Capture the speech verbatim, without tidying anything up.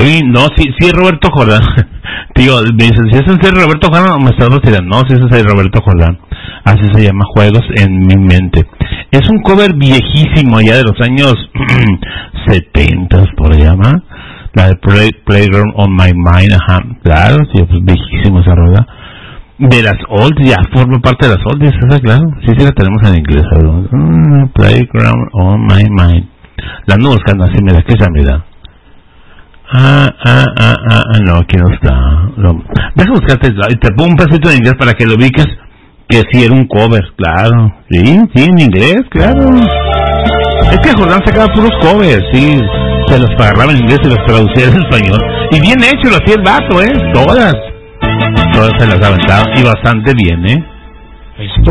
Uy, no, sí, sí es Roberto Jordán. Tío, me dicen, si es en serio Roberto Jordán, me estás vacilando. No, si es en serio Roberto Jordán. Así se llama, Juegos en mi mente. Es un cover viejísimo, ya de los años setenta, por llama. La de Play, Playground on My Mind, ajá. Claro, sí, pues viejísimo esa rola. De las oldies, ya forma parte de las oldies, esa, claro. Sí, sí la tenemos en inglés. Mm, Playground on My Mind. La ando buscando así, mira, que esa mira. Ah, ah, ah, ah, ah, no, aquí no está. No. Deja buscarte, te pongo un pasito en inglés para que lo ubiques, que sí era un cover, claro. Sí, sí, en inglés, claro. Es que Jordán sacaba puros covers, sí. Se los agarraba en inglés y los traducía en español. Y bien hecho, lo hacía el vato, ¿eh? Todas. Todas se las aventaba, y bastante bien, ¿eh?